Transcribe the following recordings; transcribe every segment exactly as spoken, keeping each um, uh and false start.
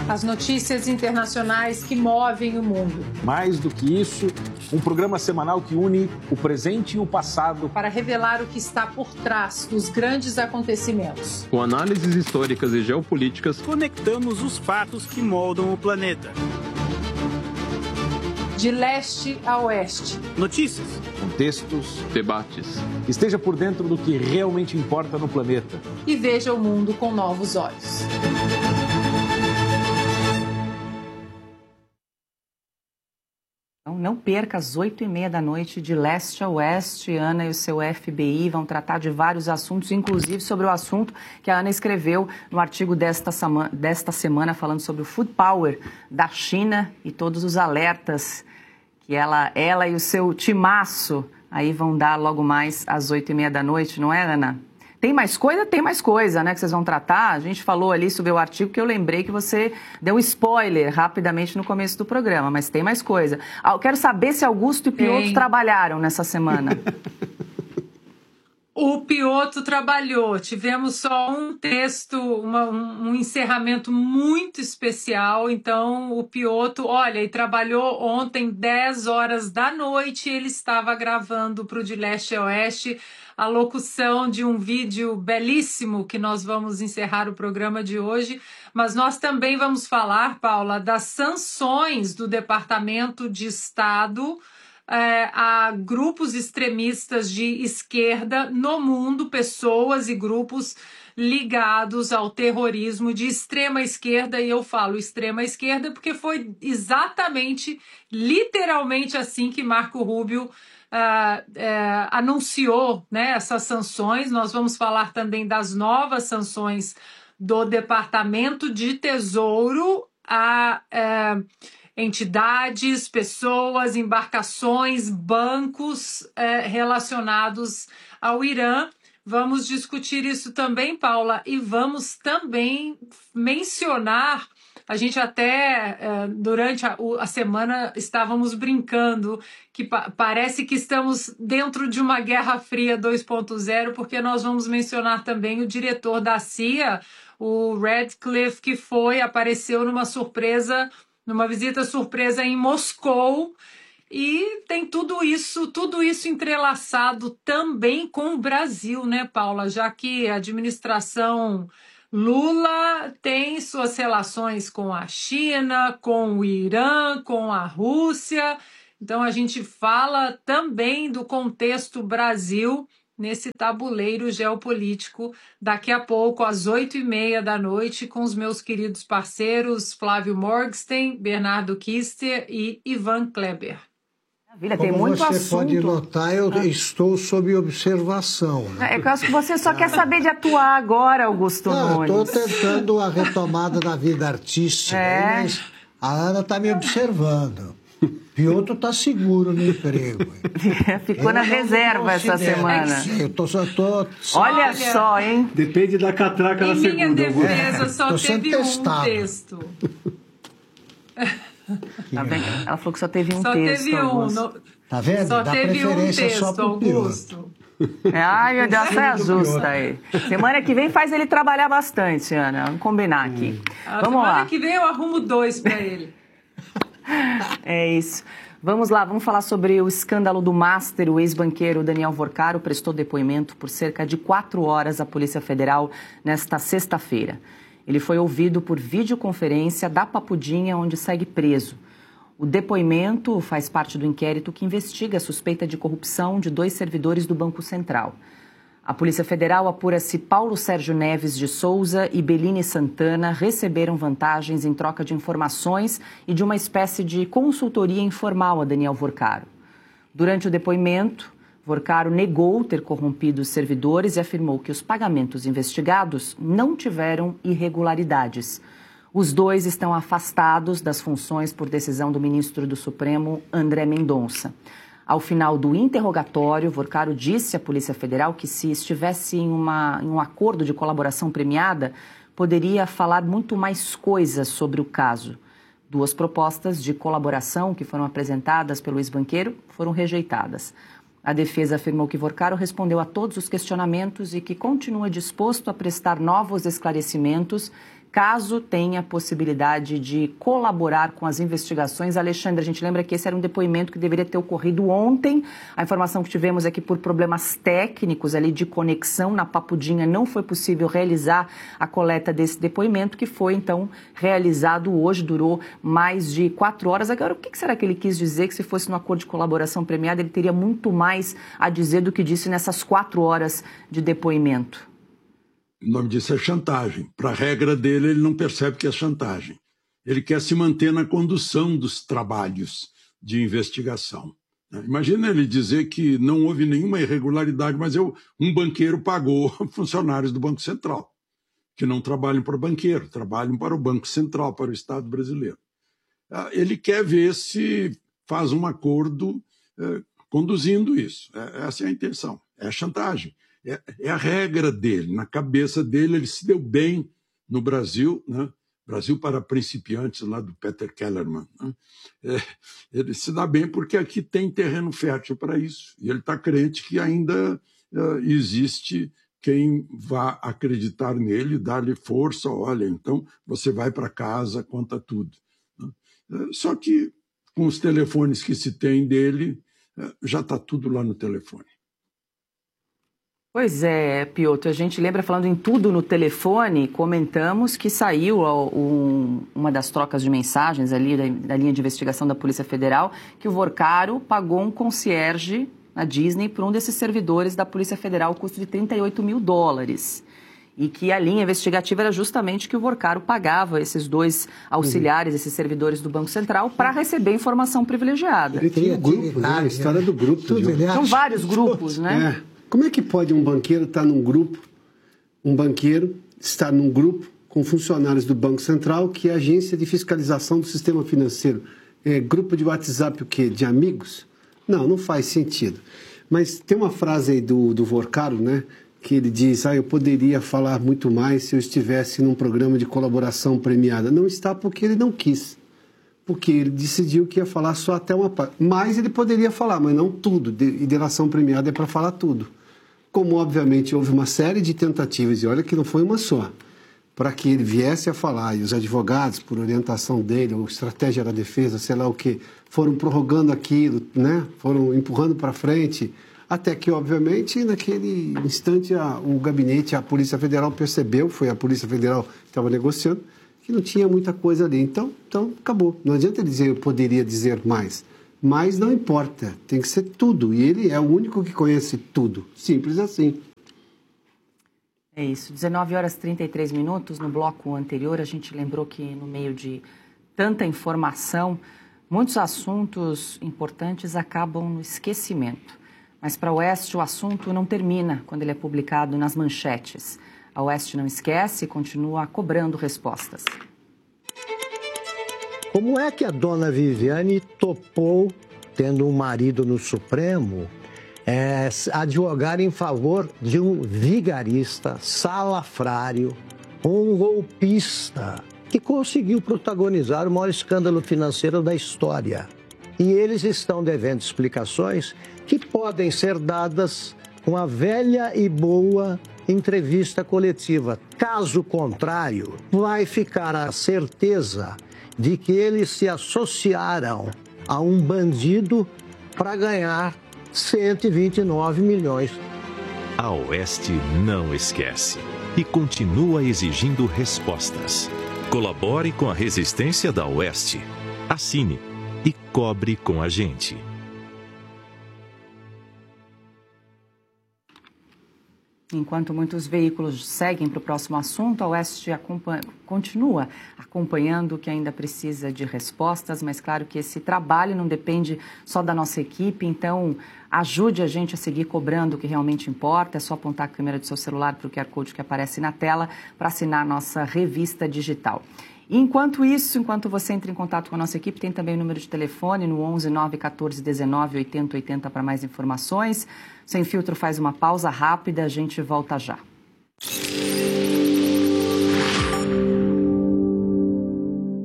As notícias internacionais que movem o mundo. Mais do que isso, um programa semanal que une o presente e o passado para revelar o que está por trás dos grandes acontecimentos. Com análises históricas e geopolíticas, conectamos os fatos que moldam o planeta. De leste a oeste. Notícias, contextos, debates. Esteja por dentro do que realmente importa no planeta. E veja o mundo com novos olhos. Não perca às oito e meia da noite, de leste a oeste. Ana e o seu F B I vão tratar de vários assuntos, inclusive sobre o assunto que a Ana escreveu no artigo desta, desta semana, falando sobre o food power da China e todos os alertas que ela, ela e o seu timaço aí vão dar logo mais às oito e meia da noite, não é, Ana? Tem mais coisa? Tem mais coisa, né, que vocês vão tratar. A gente falou ali sobre o artigo que eu lembrei que você deu um spoiler rapidamente no começo do programa, mas tem mais coisa. Ah, eu quero saber se Augusto e Piotr tem. trabalharam nessa semana. O Piotr trabalhou. Tivemos só um texto, uma, um, um encerramento muito especial. Então, o Piotr, olha, e trabalhou ontem, dez horas da noite. Ele estava gravando para o De Leste a Oeste a locução de um vídeo belíssimo que nós vamos encerrar o programa de hoje, mas nós também vamos falar, Paula, das sanções do Departamento de Estado é, a grupos extremistas de esquerda no mundo, pessoas e grupos ligados ao terrorismo de extrema esquerda, e eu falo extrema esquerda porque foi exatamente, literalmente assim que Marco Rubio Uh, uh, anunciou, né, essas sanções. Nós vamos falar também das novas sanções do Departamento de Tesouro a uh, entidades, pessoas, embarcações, bancos uh, relacionados ao Irã. Vamos discutir isso também, Paula, e vamos também mencionar. A gente até, durante a, a semana, estávamos brincando que pa- parece que estamos dentro de uma Guerra Fria dois ponto zero, porque nós vamos mencionar também o diretor da C I A, o Radcliffe, que foi, apareceu numa surpresa, numa visita surpresa em Moscou, e tem tudo isso, tudo isso entrelaçado também com o Brasil, né, Paula? Já que a administração Lula tem suas relações com a China, com o Irã, com a Rússia. Então, a gente fala também do contexto Brasil nesse tabuleiro geopolítico daqui a pouco, às oito e meia da noite, com os meus queridos parceiros Flávio Morgenstern, Bernardo Kister e Ivan Kleber. Maravilha, Como tem muito você assunto. pode notar, eu ah. estou sob observação. Né? É que eu acho que você só quer saber de atuar agora, Augusto ah, Nunes. Estou tentando a retomada da vida artística, é. Mas a Ana está me observando. Piotr está seguro no emprego. Ficou eu na reserva essa semana. Eu tô, só, tô, só... Olha, Olha só, hein? Depende da catraca na segunda. Em minha defesa, é, só teve um texto. Tá vendo? Ela falou que só teve um só texto. Teve um, no... Tá vendo? Só Dá teve preferência um texto, só pro Augusto. Ai, meu Deus, saia justa aí. Semana que vem faz ele trabalhar bastante, Ana. Vamos combinar aqui. A vamos semana lá. que vem eu arrumo dois para ele. É isso. Vamos lá, vamos falar sobre o escândalo do Master. O ex-banqueiro Daniel Vorcaro prestou depoimento por cerca de quatro horas à Polícia Federal nesta sexta-feira. Ele foi ouvido por videoconferência da Papudinha, onde segue preso. O depoimento faz parte do inquérito que investiga a suspeita de corrupção de dois servidores do Banco Central. A Polícia Federal apura se Paulo Sérgio Neves de Souza e Beline Santana receberam vantagens em troca de informações e de uma espécie de consultoria informal a Daniel Vorcaro. Durante o depoimento, Vorcaro negou ter corrompido os servidores e afirmou que os pagamentos investigados não tiveram irregularidades. Os dois estão afastados das funções por decisão do ministro do Supremo, André Mendonça. Ao final do interrogatório, Vorcaro disse à Polícia Federal que, se estivesse em, uma, em um acordo de colaboração premiada, poderia falar muito mais coisas sobre o caso. Duas propostas de colaboração que foram apresentadas pelo ex-banqueiro foram rejeitadas. A defesa afirmou que Vorcaro respondeu a todos os questionamentos e que continua disposto a prestar novos esclarecimentos caso tenha possibilidade de colaborar com as investigações. Alexandre, a gente lembra que esse era um depoimento que deveria ter ocorrido ontem. A informação que tivemos é que por problemas técnicos ali de conexão na Papudinha não foi possível realizar a coleta desse depoimento, que foi então realizado hoje, durou mais de quatro horas. Agora, o que será que ele quis dizer? Que se fosse no acordo de colaboração premiada, ele teria muito mais a dizer do que disse nessas quatro horas de depoimento? O nome disso é chantagem. Para a regra dele, ele não percebe que é chantagem. Ele quer se manter na condução dos trabalhos de investigação. Imagina ele dizer que não houve nenhuma irregularidade, mas eu, um banqueiro pagou funcionários do Banco Central, que não trabalham para o banqueiro, trabalham para o Banco Central, para o Estado brasileiro. Ele quer ver se faz um acordo eh, conduzindo isso. Essa é a intenção. É a chantagem. É, é a regra dele, na cabeça dele. Ele se deu bem no Brasil, né? Brasil para principiantes, lá do Peter Kellerman. Né? É, ele se dá bem porque aqui tem terreno fértil para isso. E ele está crente que ainda uh, existe quem vá acreditar nele, dar-lhe força. Olha, então você vai para casa, conta tudo. Né? Uh, só que com os telefones que se tem dele, uh, já está tudo lá no telefone. Pois é, Piotr, a gente lembra, falando em tudo no telefone, comentamos que saiu um, uma das trocas de mensagens ali da, da linha de investigação da Polícia Federal, que o Vorcaro pagou um concierge na Disney por um desses servidores da Polícia Federal, custo de trinta e oito mil dólares. E que a linha investigativa era justamente que o Vorcaro pagava esses dois auxiliares, esses servidores do Banco Central, para receber informação privilegiada. Ele tem o grupo, né? A história do grupo. São vários grupos, né? É. Como é que pode um banqueiro estar num grupo, um banqueiro estar num grupo com funcionários do Banco Central, que é a agência de fiscalização do sistema financeiro? É grupo de WhatsApp o quê? De amigos? Não, não faz sentido. Mas tem uma frase aí do, do Vorcaro, né? Que ele diz, ah, eu poderia falar muito mais se eu estivesse num programa de colaboração premiada. Não está porque ele não quis. Porque ele decidiu que ia falar só até uma parte. Mas ele poderia falar, mas não tudo. E delação premiada é para falar tudo. Como, obviamente, houve uma série de tentativas, e olha que não foi uma só, para que ele viesse a falar, e os advogados, por orientação dele, ou estratégia da defesa, sei lá o quê, foram prorrogando aquilo, né? Foram empurrando para frente, até que, obviamente, naquele instante, a, o gabinete, a Polícia Federal percebeu, foi a Polícia Federal que estava negociando, que não tinha muita coisa ali. Então, então acabou. Não adianta ele dizer, eu poderia dizer mais. Mas não importa, tem que ser tudo. E ele é o único que conhece tudo. Simples assim. É isso. dezenove horas e trinta e três minutos. No bloco anterior, a gente lembrou que no meio de tanta informação, muitos assuntos importantes acabam no esquecimento. Mas para a Oeste, o assunto não termina quando ele é publicado nas manchetes. A Oeste não esquece e continua cobrando respostas. Como é que a dona Viviane topou, tendo um marido no Supremo, é, advogar em favor de um vigarista, salafrário, um golpista, que conseguiu protagonizar o maior escândalo financeiro da história? E eles estão devendo explicações que podem ser dadas com a velha e boa entrevista coletiva. Caso contrário, vai ficar a certeza de que eles se associaram a um bandido para ganhar cento e vinte e nove milhões. A Oeste não esquece e continua exigindo respostas. Colabore com a resistência da Oeste. Assine e cobre com a gente. Enquanto muitos veículos seguem para o próximo assunto, a Oeste acompanha, continua acompanhando o que ainda precisa de respostas, mas claro que esse trabalho não depende só da nossa equipe, então ajude a gente a seguir cobrando o que realmente importa. É só apontar a câmera do seu celular para o Q R Code que aparece na tela para assinar a nossa revista digital. Enquanto isso, enquanto você entra em contato com a nossa equipe, tem também o número de telefone no onze nove um quatro um nove oito zero oito zero para mais informações. Sem Filtro faz uma pausa rápida, a gente volta já.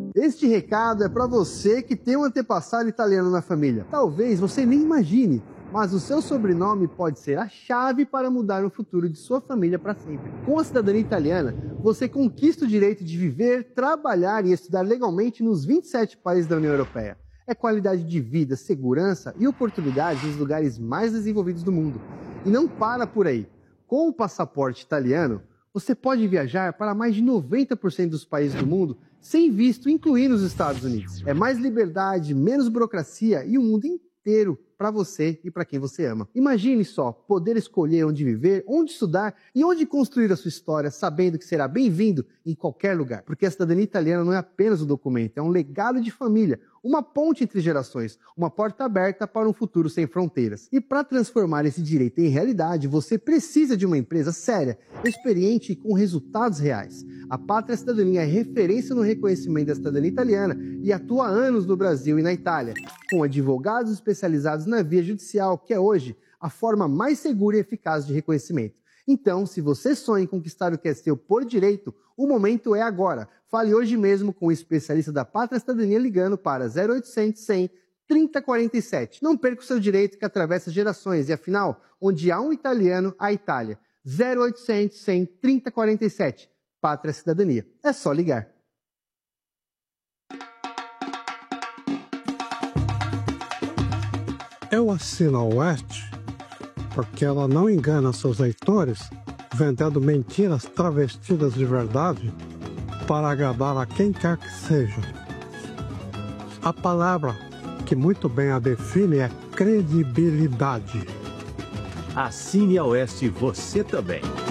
Este recado é para você que tem um antepassado italiano na família. Talvez você nem imagine, mas o seu sobrenome pode ser a chave para mudar o futuro de sua família para sempre. Com a cidadania italiana, você conquista o direito de viver, trabalhar e estudar legalmente nos vinte e sete países da União Europeia. É qualidade de vida, segurança e oportunidades nos lugares mais desenvolvidos do mundo. E não para por aí. Com o passaporte italiano, você pode viajar para mais de noventa por cento dos países do mundo sem visto, incluindo os Estados Unidos. É mais liberdade, menos burocracia e o mundo inteiro para você e para quem você ama. Imagine só poder escolher onde viver, onde estudar e onde construir a sua história, sabendo que será bem-vindo em qualquer lugar. Porque a cidadania italiana não é apenas um documento, é um legado de família, uma ponte entre gerações, uma porta aberta para um futuro sem fronteiras. E para transformar esse direito em realidade, você precisa de uma empresa séria, experiente e com resultados reais. A Pátria Cidadania é referência no reconhecimento da cidadania italiana e atua há anos no Brasil e na Itália, com advogados especializados na via judicial, que é hoje a forma mais segura e eficaz de reconhecimento. Então, se você sonha em conquistar o que é seu por direito, o momento é agora. Fale hoje mesmo com o especialista da Pátria Cidadania ligando para zero oitocentos, cem, trinta quarenta e sete. Não perca o seu direito que atravessa gerações e, afinal, onde há um italiano, há Itália. zero oitocentos, cem, trinta quarenta e sete. Pátria Cidadania. É só ligar. Eu assino a Oeste porque ela não engana seus leitores vendendo mentiras travestidas de verdade para agradar a quem quer que seja. A palavra que muito bem a define é credibilidade. Assine a Oeste você também.